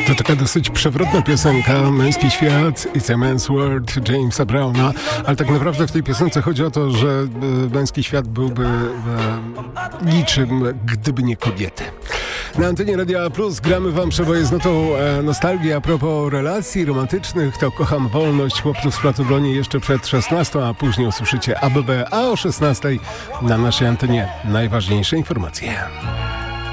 To taka dosyć przewrotna piosenka, Męski świat, It's a Man's World, Jamesa Browna, ale tak naprawdę w tej piosence chodzi o to, że męski świat byłby niczym, gdyby nie kobiety. Na antenie Radia Plus gramy wam przebojeznotą nostalgię a propos relacji romantycznych. To Kocham wolność chłopców z Placu Broni jeszcze przed 16, a później usłyszycie ABB, a o 16 na naszej antenie najważniejsze informacje.